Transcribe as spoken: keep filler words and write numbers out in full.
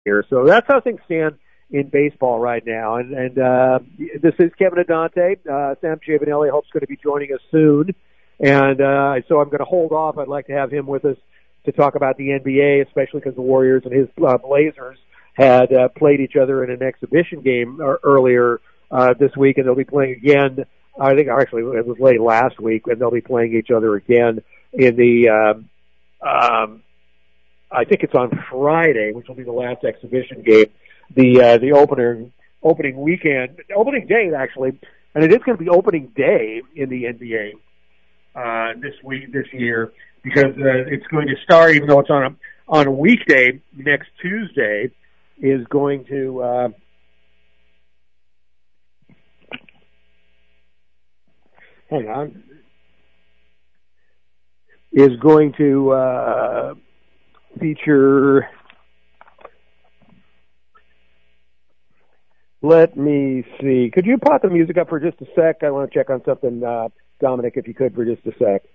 here. So that's how things stand in baseball right now. And, and uh, this is Kevin Adante. Uh, Sam Giovanelli, I hope, is going to be joining us soon. And uh, so I'm going to hold off. I'd like to have him with us to talk about the N B A, especially because the Warriors and his uh, Blazers had uh, played each other in an exhibition game uh, earlier uh, this week, and they'll be playing again. I think actually it was late last week, and they'll be playing each other again in the um, um, I think it's on Friday, which will be the last exhibition game, the uh, the opener opening weekend, opening day actually, and it is going to be opening day in the N B A uh, this week this year because uh, it's going to start, even though it's on a on a weekday. Next Tuesday is going to uh, hang on is going to uh, feature. Let me see. Could you pop the music up for just a sec? I want to check on something, uh, Dominic, if you could, for just a sec.